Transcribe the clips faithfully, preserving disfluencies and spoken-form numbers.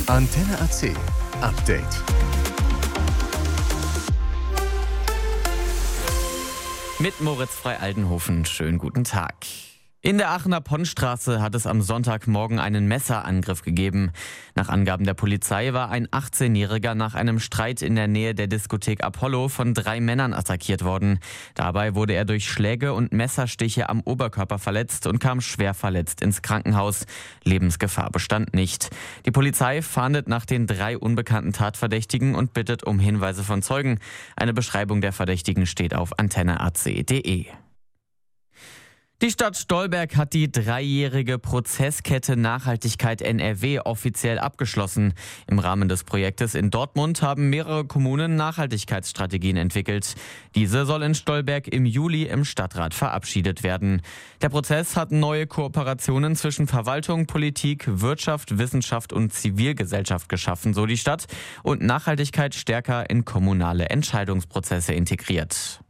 Antenne A C Update. Mit Moritz Frei-Aldenhofen. Schönen guten Tag. In der Aachener Ponnstraße hat es am Sonntagmorgen einen Messerangriff gegeben. Nach Angaben der Polizei war ein achtzehnjähriger nach einem Streit in der Nähe der Diskothek Apollo von drei Männern attackiert worden. Dabei wurde er durch Schläge und Messerstiche am Oberkörper verletzt und kam schwer verletzt ins Krankenhaus. Lebensgefahr bestand nicht. Die Polizei fahndet nach den drei unbekannten Tatverdächtigen und bittet um Hinweise von Zeugen. Eine Beschreibung der Verdächtigen steht auf antenne a c punkt d e. Die Stadt Stolberg hat die dreijährige Prozesskette Nachhaltigkeit N R W offiziell abgeschlossen. Im Rahmen des Projektes in Dortmund haben mehrere Kommunen Nachhaltigkeitsstrategien entwickelt. Diese soll in Stolberg im Juli im Stadtrat verabschiedet werden. Der Prozess hat neue Kooperationen zwischen Verwaltung, Politik, Wirtschaft, Wissenschaft und Zivilgesellschaft geschaffen, so die Stadt, und Nachhaltigkeit stärker in kommunale Entscheidungsprozesse integriert.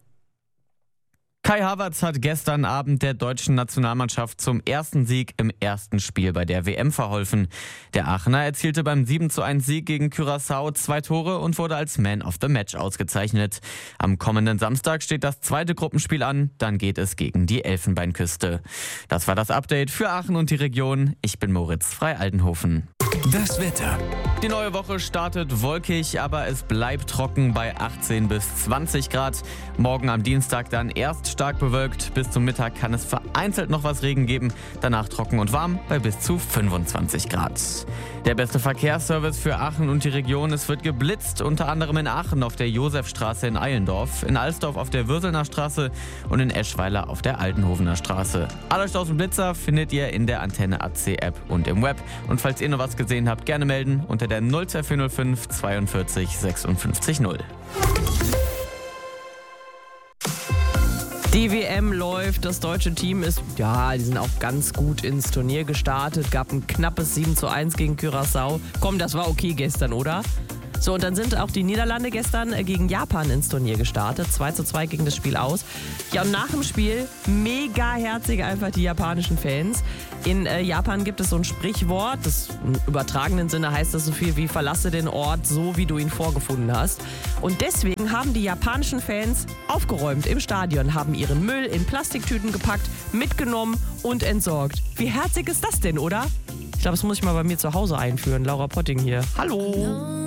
Kai Havertz hat gestern Abend der deutschen Nationalmannschaft zum ersten Sieg im ersten Spiel bei der W M verholfen. Der Aachener erzielte beim sieben zu eins Sieg gegen Curaçao zwei Tore und wurde als Man of the Match ausgezeichnet. Am kommenden Samstag steht das zweite Gruppenspiel an, dann geht es gegen die Elfenbeinküste. Das war das Update für Aachen und die Region. Ich bin Moritz Frei-Aldenhofen. Das Wetter. Die neue Woche startet wolkig, aber es bleibt trocken bei achtzehn bis zwanzig Grad. Morgen am Dienstag dann erst stark bewölkt. Bis zum Mittag kann es vereinzelt noch was Regen geben. Danach trocken und warm bei bis zu fünfundzwanzig Grad. Der beste Verkehrsservice für Aachen und die Region. Es wird geblitzt, unter anderem in Aachen auf der Josefstraße in Eilendorf, in Alsdorf auf der Würselner Straße und in Eschweiler auf der Altenhofener Straße. Alle Staus und Blitzer findet ihr in der Antenne A C App und im Web. Und falls ihr noch was gesehen habt, gerne melden unter der null zwei vier null fünf zweiundvierzig sechsundfünfzig null. Die W M läuft, das deutsche Team ist, ja, die sind auch ganz gut ins Turnier gestartet, gab ein knappes sieben zu eins gegen Curaçao. Komm, das war okay gestern, oder? So, und dann sind auch die Niederlande gestern gegen Japan ins Turnier gestartet. zwei zu zwei ging das Spiel aus. Ja, und nach dem Spiel mega herzig einfach die japanischen Fans. In äh, Japan gibt es so ein Sprichwort, das im übertragenen Sinne heißt das so viel wie verlasse den Ort so, wie du ihn vorgefunden hast. Und deswegen haben die japanischen Fans aufgeräumt im Stadion, haben ihren Müll in Plastiktüten gepackt, mitgenommen und entsorgt. Wie herzig ist das denn, oder? Ich glaube, das muss ich mal bei mir zu Hause einführen. Laura Potting hier. Hallo!